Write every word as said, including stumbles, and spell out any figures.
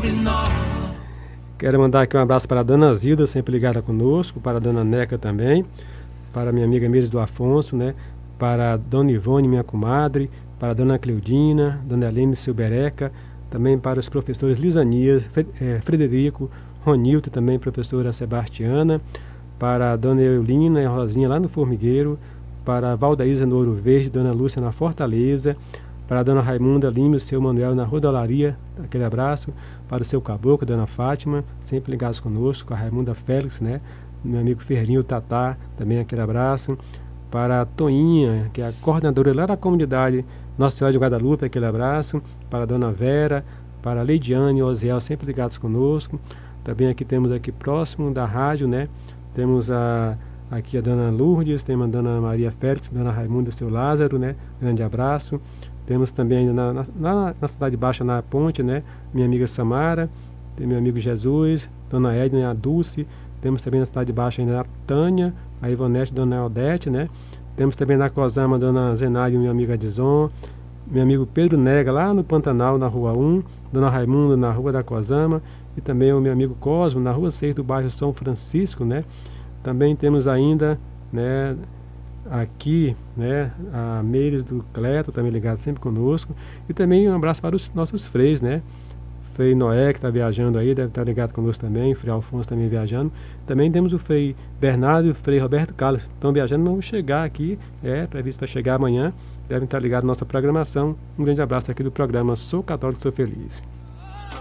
Quero mandar aqui um abraço para a dona Zilda, sempre ligada conosco, para a dona Neca também, para a minha amiga Mires do Afonso, né? Para a dona Ivone, minha comadre, para a dona Cleudina, dona Helene Silbereca, também para os professores Lisanias, Frederico, Ronilton, também professora Sebastiana, para a dona Eulina e a Rosinha lá no Formigueiro, para a Valdaísa no Ouro Verde, dona Lúcia na Fortaleza, para a dona Raimunda Lima e seu Manuel na Rodolaria, aquele abraço, para o seu Caboclo, dona Fátima, sempre ligados conosco, a Raimunda Félix, né? Meu amigo Ferrinho Tatá, também aquele abraço, para a Toinha, que é a coordenadora lá da comunidade Nossa Senhora de Guadalupe, aquele abraço, para a dona Vera, para a Leidiane e Osiel, sempre ligados conosco. Também aqui temos aqui próximo da rádio, né? Temos a, aqui a dona Lourdes, temos a dona Maria Félix, dona Raimunda, seu Lázaro, né? Grande abraço. Temos também ainda na, na, na Cidade Baixa, na Ponte, né? Minha amiga Samara, tem meu amigo Jesus, dona Edna e a Dulce. Temos também na Cidade Baixa ainda a Tânia, a Ivonete, dona Aldete, né? Temos também na Cosama a dona Zenária e minha amiga Adison, meu amigo Pedro Nega, lá no Pantanal, na Rua um, dona Raimunda, na Rua da Cosama, e também o meu amigo Cosmo, na Rua seis do bairro São Francisco, né? Também temos ainda, né, aqui, né, a Meires do Cleto, também ligado sempre conosco, e também um abraço para os nossos freios, né? Frei Noé, que está viajando aí, deve estar ligado conosco também, Frei Alfonso também viajando. Também temos o Frei Bernardo e o Frei Roberto Carlos, estão viajando, vamos chegar aqui, é previsto para chegar amanhã, devem estar ligados à nossa programação. Um grande abraço aqui do programa Sou Católico, Sou Feliz.